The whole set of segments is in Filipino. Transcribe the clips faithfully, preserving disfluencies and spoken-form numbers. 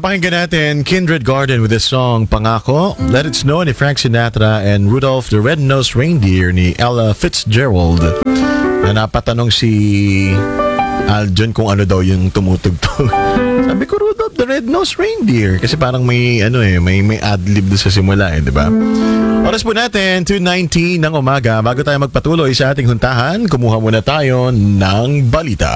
pakinggan natin Kindred Garden with this song, Pangako. Let It Snow ni Frank Sinatra and Rudolph the Red-Nosed Reindeer ni Ella Fitzgerald. Na napatanong si Aljon kung ano daw yung tumutugtog. Sabi ko, Rudolph the Red-Nosed Reindeer. Kasi parang may, ano eh, may, may ad-lib doon sa simula eh, di ba? Oras po natin, two nineteen ng umaga. Bago tayo magpatuloy sa ating huntahan, kumuha muna tayo ng balita.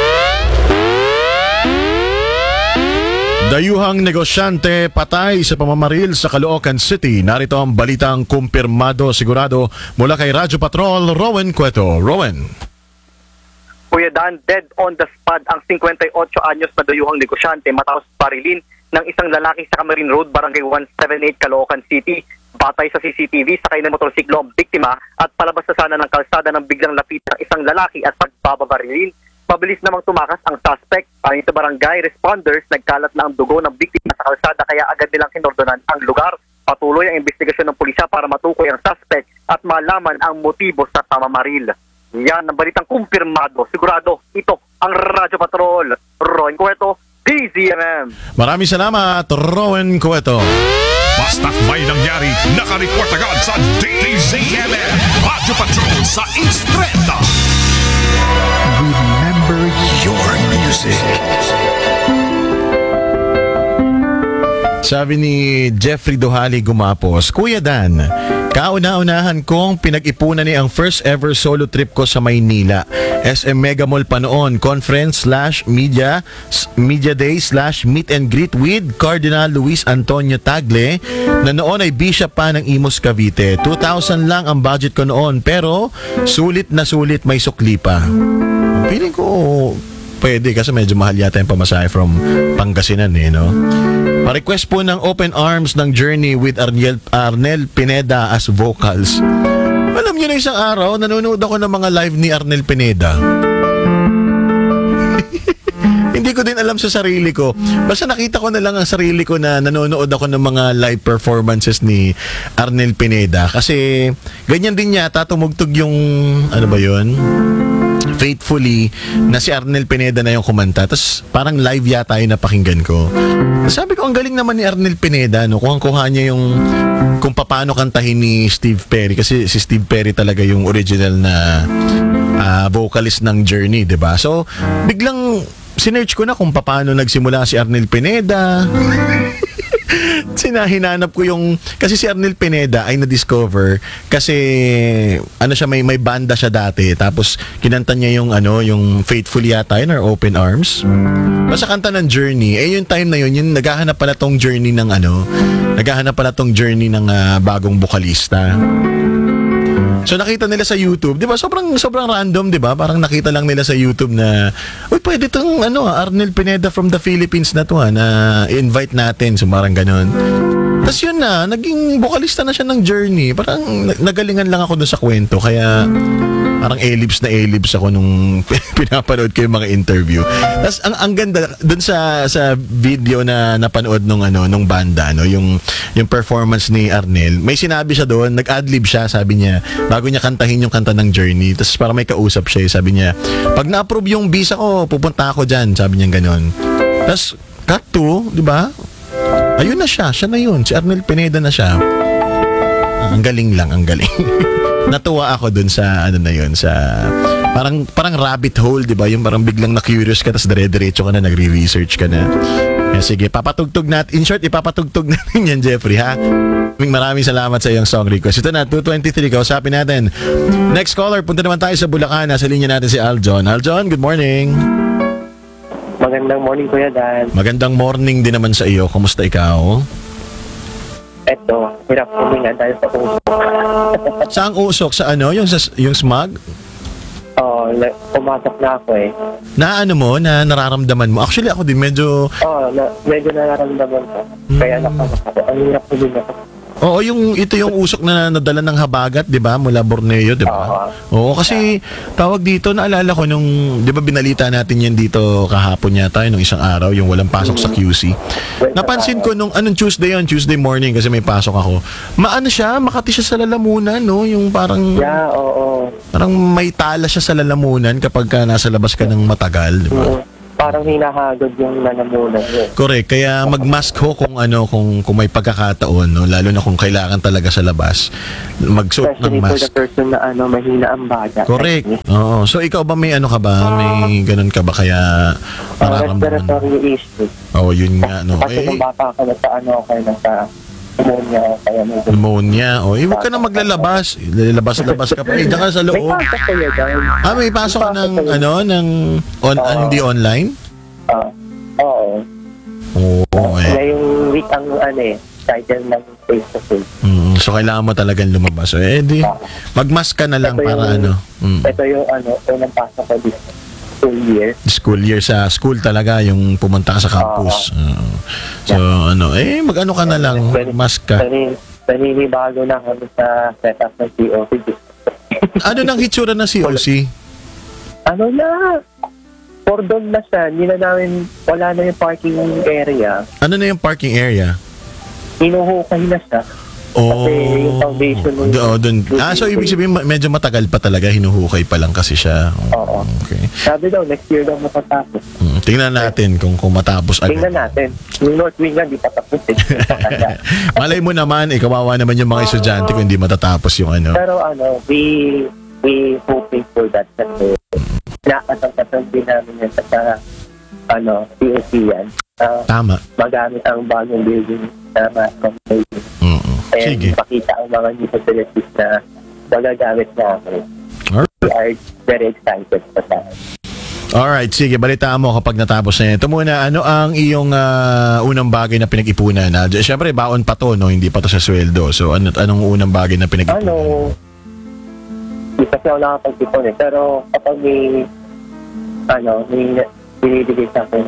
Dayuhang negosyante patay sa pamamaril sa Caloocan City. Narito ang balitang kumpirmado sigurado mula kay Radyo Patrol, Rowan Cueto. Rowan. Kuya Dan, dead on the spot ang fifty-eight anyos na dayuhang negosyante matapos barilin ng isang lalaki sa Camarine Road, Barangay one seventy-eight, Caloocan City. Batay sa C C T V, sakay ng motorsiklo ang biktima at palabas na sana ng kalsada ng biglang lapit ng isang lalaki at pagbabarilin. Mabilis namang tumakas ang suspect. Ayon sa barangay responders, nagkalat na ang dugo ng biktima sa kalsada kaya agad nilang kinordonan ang lugar. Patuloy ang investigasyon ng pulisya para matukoy ang suspect at malaman ang motibo sa pamamaril. Yan ang balitang kumpirmado. Sigurado, ito ang Radyo Patrol. Rowan Cueto, D Z M M. Maraming salamat, Rowan Cueto. Basta't may nangyari, nakareport agad sa D Z M M. Radyo Patrol sa Instreta. Remember your music. Sabi ni Jeffrey Dohali Gumapos, Kuya Dan, kauna-unahan kong pinag-ipunan ni ang first ever solo trip ko sa Maynila. S M Mega Mall pa noon, conference slash media, media day slash meet and greet with Cardinal Luis Antonio Tagle na noon ay bishop pa ng Imus Cavite. two thousand lang ang budget ko noon pero sulit na sulit, may sukli pa. Feeling ko pwede kasi medyo mahal yata yung pamasahe from Pangasinan eh, no? Pa-request po ng Open Arms ng Journey with Arnel, Arnel Pineda as vocals. Alam niyo na isang araw, nanonood ako ng mga live ni Arnel Pineda. Hindi ko din alam sa sarili ko. Basta nakita ko na lang ang sarili ko na nanonood ako ng mga live performances ni Arnel Pineda. Kasi ganyan din yata tumugtog yung, ano ba yun? Faithfully, na si Arnel Pineda na yung kumanta. Tapos parang live yata yung napakinggan ko. Sabi ko, ang galing naman ni Arnel Pineda, no? Kuhang-kuha niya yung kung paano kantahin ni Steve Perry. Kasi si Steve Perry talaga yung original na uh, vocalist ng Journey, diba? So, biglang sinearch ko na kung paano nagsimula si Arnel Pineda. Sinahinanap ko yung kasi si Arnel Pineda ay na-discover kasi ano siya, may may banda siya dati tapos kinanta niya yung ano yung Faithfully yata yun or Open Arms. Basta kanta ng Journey. Eh yung time na yun, yung naghahanap pala tong Journey ng ano, naghahanap pala tong Journey ng uh, bagong bokalista. So nakita nila sa YouTube, 'di ba? Sobrang sobrang random, 'di ba? Parang nakita lang nila sa YouTube na, uy, pwede tong ano, Arnel Pineda from the Philippines na to ha, na invite natin, so parang ganoon. Tapos yun na, naging bokalista na siya ng Journey. Parang nagalingan lang ako doon sa kwento, kaya parang ellipse na ellipse ako nung pinapanood ko yung mga interview. Tapos ang ang ganda doon sa sa video na napanood nung ano nung banda, no, yung yung performance ni Arnel. May sinabi siya doon, nag-adlib siya, sabi niya, bago niya kantahin yung kanta ng Journey. Tapos parang may kausap siya, sabi niya, pag na-approve yung visa ko, pupunta ako diyan, sabi niya ganoon. Tapos cut to, 'di ba? Ayun na siya, siya na yun, si Arnel Pineda na siya. Ang galing lang, ang galing. Natuwa ako dun sa ano na yun, sa parang parang rabbit hole, 'di ba? Yung parang biglang na-curious ka tapos dire-diretso ka na, nagre-research ka na. Kaya sige, papatugtog natin. In short, ipapatugtog natin yan, Jeffrey, ha? Maraming salamat sa iyong song request. Ito na, two twenty-three, kausapin natin. Next caller, punta naman tayo sa Bulacan. Nasa linya natin si Aljon. Aljon, good morning. Magandang morning, Kuya Dan. Magandang morning din naman sa iyo. Kumusta ikaw? Eto, hirap huminga dahil sa usok. Saang usok? Sa ano? Yung, sa, yung smog? Oo, oh, pumasok na ako eh. Na ano mo? Na nararamdaman mo? Actually, ako din medyo... Oo, oh, na, medyo nararamdaman ko. Hmm. Kaya nakakasako. Ang hirap ko din ako. Oo, yung ito yung usok na nadala ng habagat, 'di ba? Mula Borneo, 'di ba? Oo, kasi tawag dito, naalala ko nung 'di ba binalita natin 'yan dito kahapon yata, nung isang araw, yung walang pasok sa Q C. Napansin ko nung anong Tuesday yon, Tuesday morning kasi may pasok ako. Maano siya, makati siya sa lalamunan, no? Yung parang Yeah, oo. Parang may tala siya sa lalamunan kapag ka nasa labas ka ng matagal, 'di ba? parang hinahagod yung lalamunan niya. Correct. Kaya mag-mask ho kung ano, kung, kung may pagkakataon, no? Lalo na kung kailangan talaga sa labas. Mag-suot ng Especially for the mask. person na ano, mahina ang baga. Correct. Like me. Oo. So, ikaw ba may ano ka ba? May ganun ka ba? Kaya Uh, nararamdaman? respiratory issue. Oo, yun nga. No? Kasi Eh, kung bata ka na sa ano, kaya na sa pneumonia, kaya may pneumonia. O, eh, huwag ka na maglalabas. Lalabas-labas ka pa. Eh, diyan ka sa May loob. pasok ko yun dahil. Ah, may pasok ka ng, ano, ng, on, ah, hindi online? Ah, oo. Oo, eh. Ngayong week ang ano eh, title ng face-to-face. Mm, so, kailangan mo talagang lumabas. So, eh, di, mag-mask ka na lang Ito para yung- ano. Mm. Ito yung ano, unang pasok ko this school year. School year sa school talaga yung pumunta ka sa campus. Oo. So ano, eh mag-ano ka na lang, mask ka. Panin, paninibago na kami sa setup ng C O C. Ano nang hitsura ng C O C? Ano na, cordon na siya. Hindi na namin, wala na yung parking area. Ano na yung parking area? Hinuhukay na siya. Oh, Kasi yung foundation mo- Do, dun. Ah, so ibig sabihin ma- medyo matagal pa talaga, hinuhukay pa lang kasi siya. Oo. Okay. Sabi daw, next year daw matatapos. Hmm, tingnan natin kung kung matapos agad. Tingnan natin. Yung North Wing nga, di pa tapos eh. Kaya- Malay mo naman, eh, kawawa naman yung mga estudyante kung hindi matatapos yung ano. Pero ano, we we hoping for that kasi nakasang-kasang din namin yan sa ano, C O C yan. Uh, Tama. magamit ang bagong building na ma-accommodate. Mm-mm. And Sige. pakita ang mga new facilities na magagamit namin. Alright. We are very excited sa that. Alright, sige, balitaan mo kapag natapos na yan. Ito muna, ano ang iyong ah, unang bagay na pinag-ipunan? Uh, Siyempre, baon pa to, no? Hindi pa to sa sweldo. So, ano, anong unang bagay na pinag-ipunan? Ano, hindi kasi ako nakapag-ipon eh. Pero kapag may, ano, may binibigay sa akin,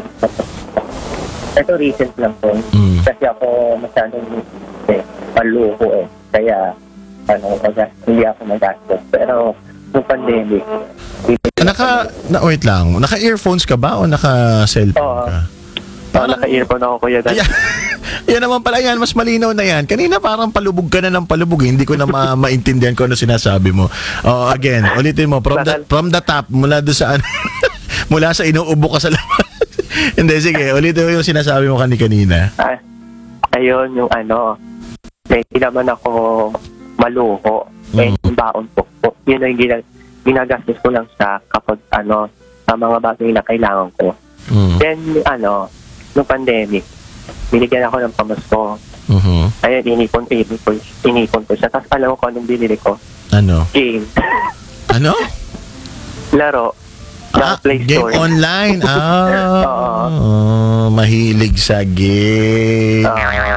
ito recent lang po. Mm. Kasi ako masyadong eh, maluho eh. Kaya, ano, magas, hindi ako magastos. Pero, nung pandemic, Naka, na, wait lang, naka-earphones ka ba o naka-cellphone Oo. ka? parang naka-earphone ako, Kuya Dan. Ayan, yan naman pala yan, mas malinaw na yan. Kanina parang palubog ka na ng palubog, eh. Hindi ko na ma- maintindihan kung ano sinasabi mo. Oh, again, ulitin mo, from the, from the top, mula doon sa, ano, mula sa inuubo ka sa labas. Hindi, sige, ulitin mo yung sinasabi mo kanina. Ah, ayun, yung ano, eh, hindi naman ako maluho. Eh, Mm. yung baon po. po. Yun ang ginag ginagastos ko lang sa kapag, ano, sa mga bagay na kailangan ko. Mm. Then, ano, nung pandemic, binigyan ako ng pamasko. Mhm. Ayun, inipon, inipon, inipon ko siya. Tapos alam mo kung anong binili ko? Ano? Game. Ano? Laro. Sa Ah, Play game Store. online. Ah, Oo. oh, mahilig sa game.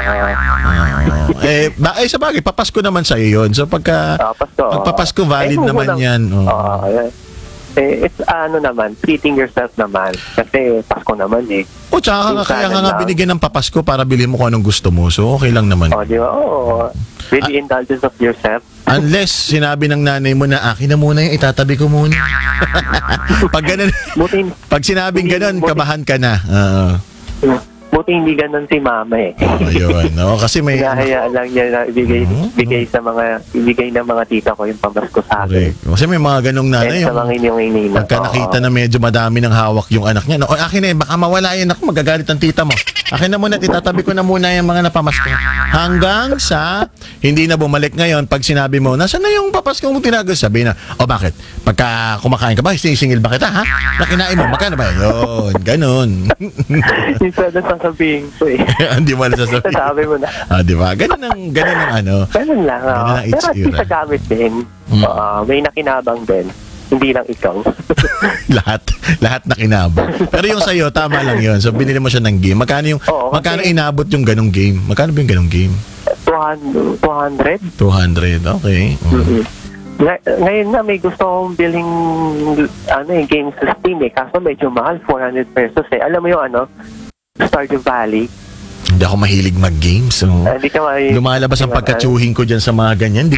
Ah, eh, ba, eh, sa bagay, papasko naman sa iyo yun. So, pagka ah, Pasko. magpapasko, valid Eh, kung naman walang- yan. Oh. Oo, ayan. Eh, it's ano naman, treating yourself naman. Kasi Pasko naman eh. O, tsaka nga, Minsan kaya nga nga lang. binigyan ng papasko para bilhin mo kung anong gusto mo. So, okay lang naman. O, di ba? Oo. With the indulgence of yourself. Unless sinabi ng nanay mo na akin na muna yung itatabi ko muna. Pag ganun, Buti, pag sinabing ganun, Buti- kabahan ka na. Oo. buti hindi ganun si mama eh. Oh, yun. No? Kasi may... Hinahayaan lang niya na ibigay, Mhm. ibigay sa mga, ibigay ng mga tita ko yung pamasko sa akin. Correct. Kasi may mga ganong nanay. And sa Yung, mga inyong inina. pagka nakita na medyo madami ng hawak yung anak niya, no, "Oy, akin na eh, baka mawala yan ako, magagalit ang tita mo. Akin na muna, titatabi ko na muna yung mga napamasko. Hanggang sa, hindi na bumalik ngayon, pag sinabi mo, nasaan na yung papasko mo tinago? Sabi na, o bakit? Pagka kumakain ka ba, sinisingil ba kita, ha? Nakinain mo, magkano ba? Yun, ganon. Minsan na sasabihin ko eh. Hindi mo na sasabihin. Sabi mo na. Ah, di ba? Ganon ang, ganon ang ano. Ganun lang. Ganun Oh. ang Pero at least itsura. sa gamit din. Mm. Oo, may nakinabang din. Hindi lang ikaw. lahat lahat na kinabang. Pero yung sa'yo, tama lang yun. So, binili mo siya ng game. Magkano yung, Oo, magkano kasi- inabot yung ganong game? Magkano ba yung ganong game? two hundred? two hundred, okay. Mm. Mm-hmm. Ngay- ngayon na may gusto akong billing ano eh, games sa Steam eh. Kaso medyo mahal, four hundred pesos eh. Alam mo yung ano? Stardew Valley. Hindi ako mahilig mag-games. So, Ah, Hindi ka may... lumalabas ang pagkatsuhin ko dyan sa mga ganyan. Di-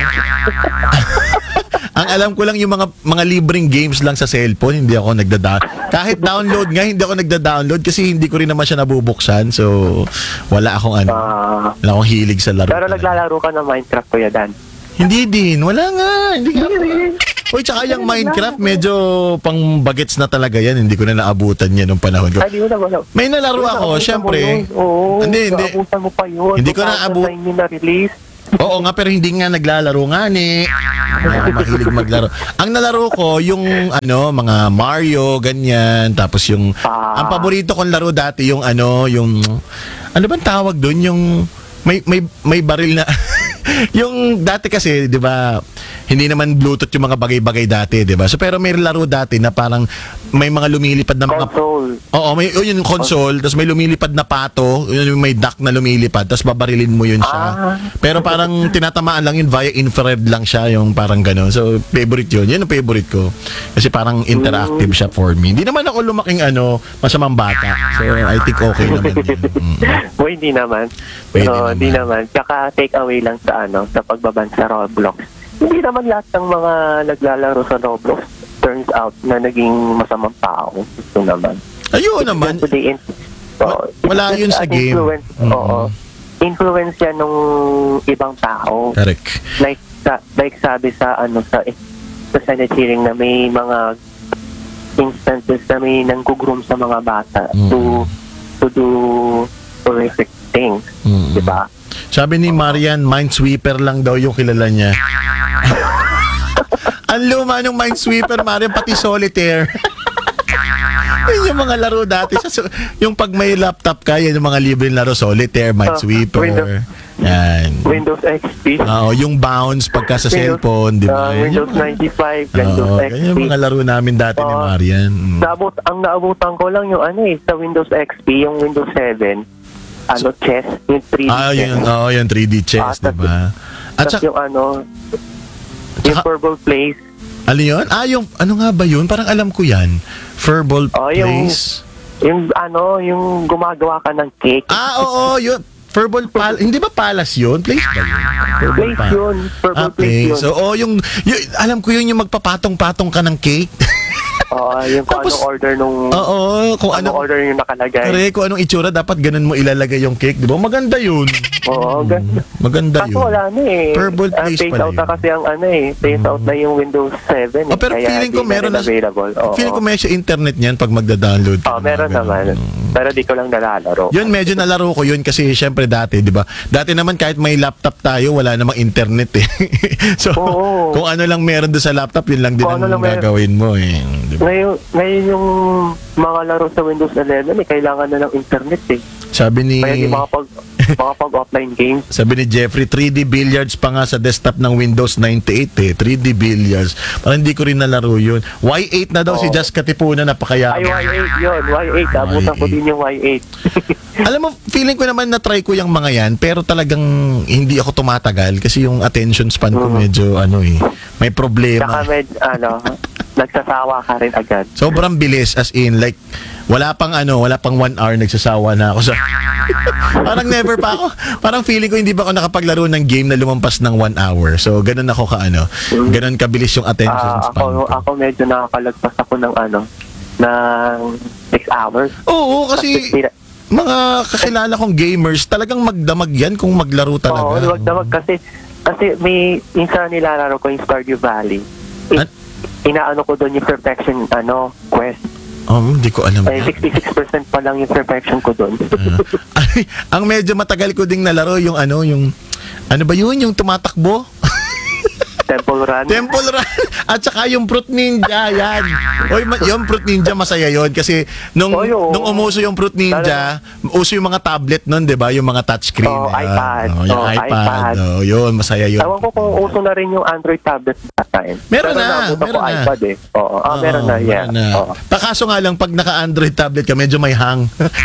ang alam ko lang yung mga mga libreng games lang sa cellphone, hindi ako nagda-download. Kahit download nga, hindi ako nagda-download kasi hindi ko rin naman siya nabubuksan. So, wala akong ano, Ah, wala akong hilig sa laro. pero talaga. naglalaro ka ng Minecraft, Kuya Dan. Hindi din, wala nga. Hindi nga. Uy, tsaka yung Minecraft, medyo pang bagets na talaga yan. Hindi ko na naabutan yan nung panahon ko. Ay, di mo na wala. May nalaro ako, Naabutan mo syempre. yun. Oo, Hindi, hindi. naabutan mo pa yun. Hindi ko na abu- two thousand nine yun na-release. Oo nga, pero hindi nga naglalaro nga ni. Ako mahilig maglaro. Ang nalaro ko, yung ano, mga Mario, ganyan. Tapos yung, Ah. ang paborito kong laro dati, yung ano, yung, ano bang tawag doon? Yung, may, may, may baril na, yung dati kasi, di ba, hindi naman Bluetooth yung mga bagay-bagay dati, di ba? So, pero may laro dati na parang may mga lumilipad na mga... Console. Oo, may oh, yun yung console, tapos may lumilipad na pato, yun yung may duck na lumilipad, tapos babarilin mo yun siya. Ah. Pero parang tinatamaan lang yun via infrared lang siya, yung parang gano'n. So, favorite yun. Yun ang favorite ko. Kasi parang interactive siya for me. Hindi naman ako lumaking ano, masamang bata. So, I think okay naman yun. Mm. O, hindi naman. Pwede No, hindi naman. naman. Tsaka take away lang sa ano, sa pagbaban sa Roblox. Hindi naman lahat ng mga naglalaro sa Roblox turns out na naging masamang tao. Ito naman. Ayun naman. It's just the in- Wa- Oo, wala it's yun just sa an game. Influence, Mm. Oo. Influence yan nung ibang tao. Correct. Like sa, like sabi sa ano sa sa Senate hearing na may mga instances na may nanggugroom sa mga bata Mm. to to do horrific things. Mm. Di ba? Sabi ni Marian, Minesweeper lang daw yung kilala niya. Ang luma ng Minesweeper, Marian, pati Solitaire. Yun yung mga laro dati. Sa- Yung pag may laptop ka, yan yung mga libreng laro. Solitaire, Minesweeper. Windows. Yan. Windows X P. Oo, yung bounce pagka sa Windows- cellphone, di ba? ah, Yan Windows yung- ninety-five, Windows Oo, X ganyan yung P. mga laro namin dati ni Oo. Marian. Mm. Naabot, ang naabutan ko lang yung ano eh, sa Windows X P, yung Windows seven, ano, chess, yung three D Ah, chess. yun, oh, yung three D chess, Ah, di ba? At Tapos saka, yung ano, yung Tsaka- Purple Place. ano yun? Ah, yung, ano nga ba yun? Parang alam ko yan. Furball Oh, yung- Place. Yung ano, yung gumagawa ka ng cake. Ah, oo, yun. Furball Pal... Hindi ba Palace yun? Place ba yun? Furball Place Pal- yun. Purple Ah, Place yun. So, oh, yung, yung... Alam ko yun, yung magpapatong-patong ka ng cake. Oo, yung kung Tapos- anong order nung... Oo, kung anong ano... order yung nakalagay. Correct, kung anong itsura, dapat ganun mo ilalagay yung cake. Di ba? Maganda yun. Oo, ganda. Maganda Kaso yun. wala na eh. Purple Ah, Place phase pala out na yun. kasi ang ano eh. Phase out na yung Windows seven. Oh, pero kaya feeling ko di meron rin na... available. Oo. Feeling ko may sa internet niyan pag magda-download. ka Oo, ng meron mga naman. ganun. Pero di ko lang nalalaro. Yun, medyo nalaro ko yun kasi syempre dati, di ba? Dati naman kahit may laptop tayo, wala namang internet eh. So, Oo. kung ano lang meron doon sa laptop, yun lang din Kung ang ano lang meron. gagawin mo eh. Di ba? Ngayon, ngayon yung mga laro sa Windows eleven, may kailangan na ng internet eh. Sabi ni Kaya di makapag, makapag-offline games. sabi ni Jeffrey, three D billiards pa nga sa desktop ng Windows ninety-eight eh. three D billiards. Parang hindi ko rin nalaro yun. Y eight na daw si Oo. Jazz Katipunan, Ay, napakayaman. Y eight yun. Y eight. Abutan ko Y eight. din yung Y eight. Alam mo, feeling ko naman na-try ko yung mga yan, pero talagang hindi ako tumatagal kasi yung attention span ko Mhm. medyo ano eh, may Tsaka problema. med, ano, nagsasawa ka rin agad. Sobrang bilis, as in like wala pang ano, wala pang one hour nagsasawa na ako sa parang never pa ako. Parang feeling ko hindi pa ako nakapaglaro ng game na lumampas ng one hour. So ganun ako ka ano, ganun kabilis yung attention Ah, span ako, ko. ako medyo nakakalagpas ako ng ano, ng six hours. Oo, kasi Kasi, mga kakilala kong gamers, talagang magdamag yan kung maglaro oo, talaga. wag na wag kasi, kasi may, minsan nilalaro ko yung Stardew Valley. I, At- inaano ko doon yung perfection, ano, quest. Oh, hindi ko alam. Ay, sixty-six percent pa lang yung perfection ko doon. Ay, ang medyo matagal ko ding nalaro yung ano, yung ano ba yun, yung tumatakbo? Temple Run. Temple Run at saka yung Fruit Ninja, yan. Oy, ma- yung Fruit Ninja masaya yon kasi nung Oy, oo. nung umuso yung Fruit Ninja, uso yung mga tablet nun, 'di ba? Yung mga touchscreen. Oo, yan. iPad. Oh, yung Oo, iPad. iPad. Oh, yun, masaya yun. Ewan ko kung uso na rin yung Android tablet that time. Meron Pero na, naabutan meron ko na. iPad eh. Oo, ah, meron na, yeah. meron na. Oo. Pakaso nga lang, pag naka-Android tablet ka, medyo may hang.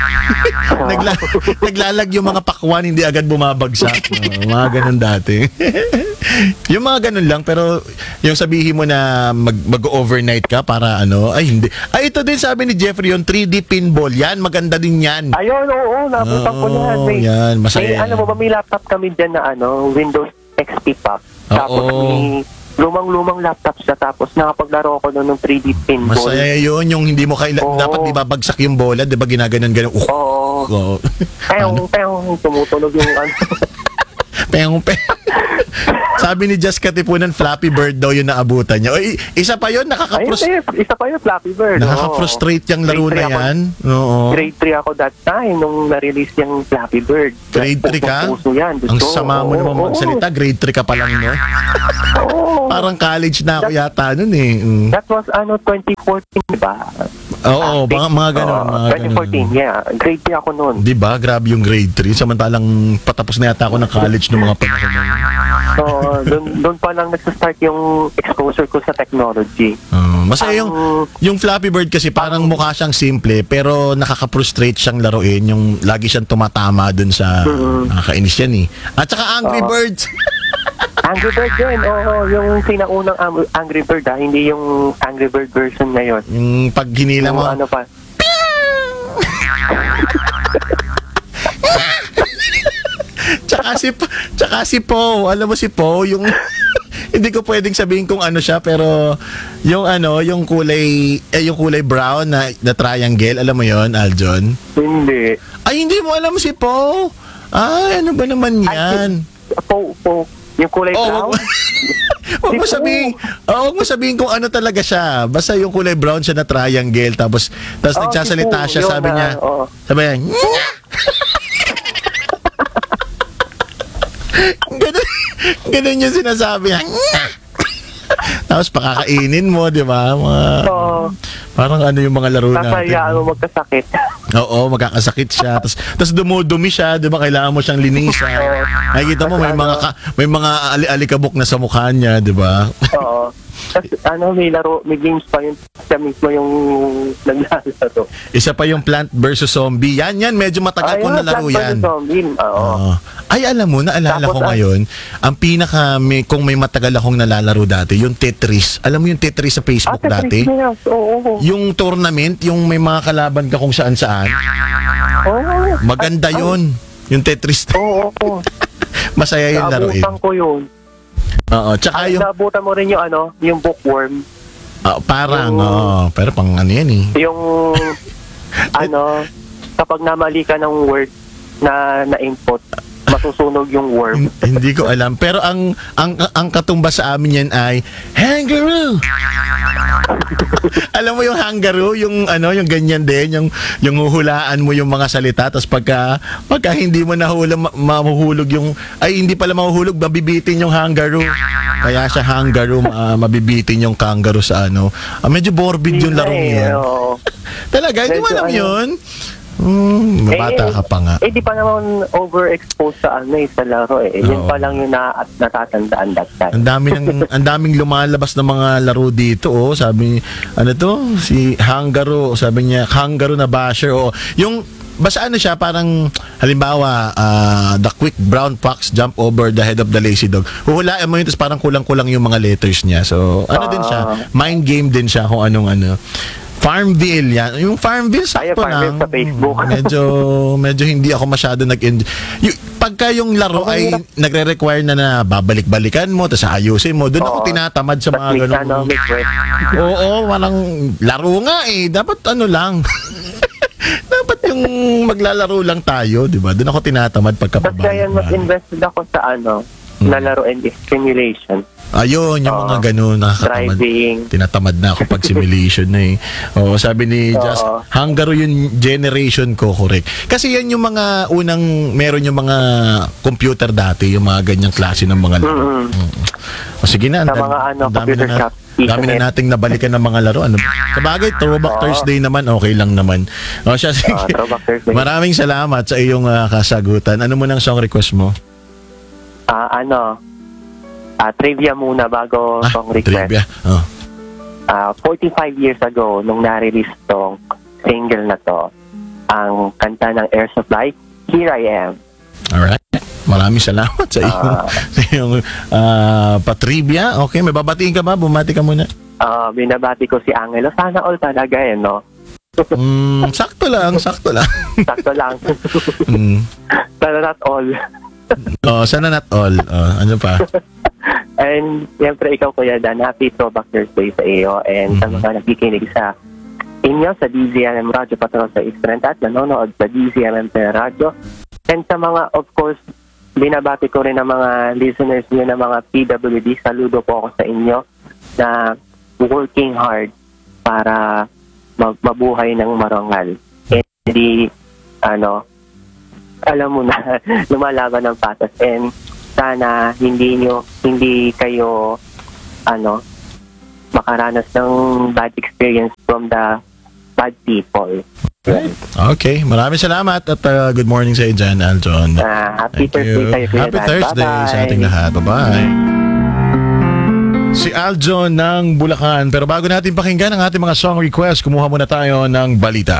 Nagla- naglalag yung mga pakwan, hindi agad bumabagsak. Oh, mga ganun dati. Yung mga ganun lang, pero yung sabihin mo na mag, mag-overnight ka para ano, ay hindi. Ay, ito din sabi ni Jeffrey, yung three D pinball, yan, maganda din yan. Ayun, oo, nabutan ko Oo, yan. May, yan, masaya may, yan. ano mo ba, may laptop kami dyan na ano, Windows X P pa. Tapos Oo. may lumang-lumang laptop siya. Tapos nakapaglaro ako noon ng three D pinball. Masaya yun, yung hindi mo kaila- Oo. dapat di babagsak yung bola, di ba ginaganon-ganon. Uh, Oo. oh. Peong, peong, tumutunog yung ano. Peng, peng. Sabi ni Jess Katipunan, Flappy Bird daw yung naabutan niya. O, i- isa pa yun, Ayun, nakaka-frus- eh, isa pa yung Flappy Bird. nakaka-frustrate yung laro Grade na three ako. yan. Oo. Grade three ako that time nung na-release yung Flappy Bird. Grade three ka? Puso yan. Ang Gusto. sama mo Oo, naman oo. magsalita. Grade three ka pa lang, no? Oo. Parang college na ako yata nun eh. Mm. That was ano twenty fourteen, di ba? Oo, mga, mga ganun. Oo, Mga twenty fourteen, ganun. yeah. Grade three ako noon. Di ba? Grabe yung grade three. Samantalang patapos na yata ako ng college ng mga panahon na yun. So, doon doon pa lang nagsa-start yung exposure ko sa technology. Uh, masaya yung, Ang- yung Flappy Bird kasi parang mukha siyang simple pero nakaka-frustrate siyang laruin. Yung lagi siyang tumatama dun sa nakakainis yan eh. At saka Angry Oo. Birds. Angry Bird yun, oo. Yung sinaunang Ang- Angry Bird, ha? Hindi yung Angry Bird version ngayon. Yung pag hinila Yung mo. ano pa. Tsaka si, tsaka si Po. Alam mo si Po, yung... hindi ko pwedeng sabihin kung ano siya pero yung ano, yung kulay eh, yung kulay brown na, na triangle, alam mo yon, Aljon? Hindi. Ay, hindi mo alam si Po. Ay, ano ba naman yan? Po, po. Yung kulay Oh, brown? wag, wag mo Si Po. sabihin, oh, wag mo sabihin kung ano talaga siya. Basta yung kulay brown siya na triangle tapos tapos Oh, nagsasalita si Po, siya, yun sabi na, niya. oo. Sabi niya. ganun, ganun yung sinasabi niya. Tapos pakakainin mo, di ba? Mga, Oo. parang ano yung mga laro natin. Nasayaan mo magkasakit. Oo, magkakasakit siya. Tapos tapos dumudumi siya, 'di ba? Kailangan mo siyang linisan. Nakikita mo may mga ka, may mga ali-alikabok na sa mukha niya, 'di ba? Oo. Tapos ano, may laro, may games pa yun. Siya mismo yung naglalaro. Isa pa yung Plant versus Zombie. Yan yan, medyo matagal ko Ayun, nalaro Plant yan. versus. Zombie. Oo. Oo. Ay, alam mo, naalala Tapos, ko ah, ngayon, ang pinaka, may, kung may matagal akong nalalaro dati, yung Tetris. Alam mo yung Tetris sa Facebook Ah, dati? Tetris na yun. Oo. oo. Yung tournament, yung may mga kalaban ka kung saan-saan. Oo. Maganda Ay, yun. Yung Tetris. Oo. oo. Masaya yung laruin. Naabutan ko yun. Oo. Tsaka Ay, yung, naabutan mo rin yung ano, yung bookworm. ah, parang, yung- oo. Pero pang ano yan eh. Yung, ano, kapag namali ka ng word na na-input, masusunog yung worm. Hin- Hindi ko alam. Pero ang ang ang katumbas sa amin yan ay Hangaroo. Alam mo yung Hangaroo, yung ano, yung ganyan din, yung yung huhulaan mo yung mga salita tapos pagka pagka hindi mo nahula ma- mahuhulog yung ay hindi pala mahuhulog, mabibitin yung Hangaroo. Kaya siya Hangaroo, ma- mabibitin yung kangaroo sa ano. Ah, medyo morbid yung laro Eh, niya. oo. Talaga, hindi mo Medyo alam ano- yun? Hmm, bata ka pa nga. Eh, di pa naman overexposed sa ano eh, sa laro eh. Oo. Yun pa lang yung na, at natatandaan that time. Ang dami ng ang daming lumalabas ng mga laro dito, oh. Sabi ano to? Si Hangaroo, sabi niya Hangaroo na basher, oh. Yung basta ano siya, parang halimbawa ah, the quick brown fox jump over the head of the lazy dog. Huhulaan mo yun, tapos parang kulang-kulang yung mga letters niya. So, ano din siya, mind game din siya kung anong ano. Farmville yan. Yung Farmville Ay, sakto Farmville lang. sa Facebook. Mm, Medyo medyo hindi ako masyado nag-enjoy. Y- pagka yung laro ay nagre-require na na babalik-balikan mo tapos ayusin mo, doon ako Oo. tinatamad sa mga Tapos may, ano, ganun. may quest. Oo, walang laro nga eh. Dapat ano lang. Dapat yung maglalaro lang tayo, di ba? Doon ako tinatamad pagka Tapos kaya mas pabalik-balik. invested ako sa ano, Hmm. na laro and simulation. Ayun, yung Oo. mga ganun, nakakatamad. Driving. Tinatamad na ako pag simulation na eh. Oo, sabi ni Just, Oo. Hangaroo yung generation ko, correct. Kasi yan yung mga unang, meron yung mga computer dati, yung mga ganyang klase ng mga laro. Mm-mm. Mm. O sige na, Sa dam- mga ano, dami computer na, shop. dami na nating nabalikan ng mga laro. Ano? Sabagay, Throwback Oo. Thursday naman, okay lang naman. O siya, sige. Ah, Throwback Thursday. Maraming salamat sa iyong ah, kasagutan. Ano mo nang song request mo? Ah, ano, ah, trivia muna bago song request. trivia. Oh. Ah, forty-five years ago, nung na-release tong single na to, ang kanta ng Air Supply, Here I Am. Alright. Maraming salamat sa iyong, Ah. sa iyong ah, patrivia. Okay, may babatiin ka ba? Bumati ka muna. Ah, binabati ko si Angelo. Sana all talaga eh, no? Mm, sakto lang, sakto lang. Sakto lang. mm. Sana not all. Oh, sana not all. Oh, ano pa? And siyempre ikaw, Kuya Dan, happy Throwback Thursday sa iyo and sa Mhm. mga nakikinig sa inyo sa D Z M M Radyo Patrol sa Eastern at nanonood sa D Z M M Radio. And sa mga, of course, binabati ko rin ang mga listeners niyo ng mga P W D. Saludo po ako sa inyo na working hard para mag- mabuhay ng marangal. And hindi, ano, alam mo na, lumalaban ng patas. And sana hindi nyo, hindi kayo, ano, makaranas ng bad experience from the bad people. Okay, maraming salamat at uh, good morning sa iyo dyan, Aljon. Uh, happy Thank Thursday you. kayo, Kuya Happy Dan. Thursday Bye-bye. sa ating lahat. Bye-bye. Si Aljon ng Bulacan. Pero bago natin pakinggan ang ating mga song request, kumuha muna tayo ng balita.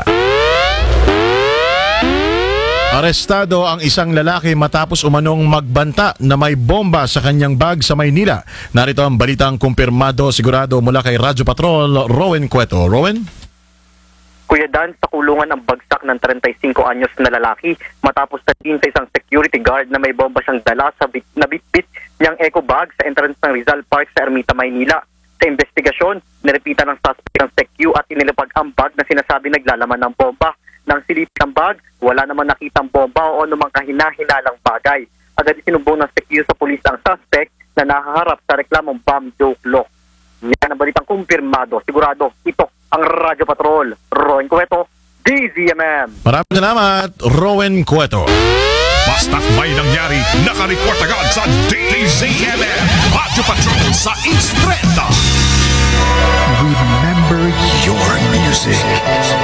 Arestado ang isang lalaki matapos umanong magbanta na may bomba sa kanyang bag sa Maynila. Narito ang balitang kumpirmado sigurado mula kay Radyo Patrol, Rowen Cueto. Rowen? Kuya Dan, sa kulungan ang bagsak ng thirty-five anyos na lalaki matapos tatiin sa isang security guard na may bomba siyang dala sa bit, na bitbit niyang eco bag sa entrance ng Rizal Park sa Ermita, Maynila. Sa investigasyon, nirepitan ng suspect ang secu at inilapag ang bag na sinasabi naglalaman ng bomba. Nang silipin ang bag, wala naman nakitang bomba o anumang kahina-hinalang bagay. Agad isinumbong ng secu sa pulis ang suspect na nakaharap sa reklamong bomb joke law. Yan ang balitang kumpirmado. Sigurado, ito ang Radyo Patrol. Roen Cueto, D Z M M. Maraming salamat, Rowen Cueto. Basta't may nangyari, nakareport agad sa D Z M M. Radyo Patrol sa Instreta. Remember your music.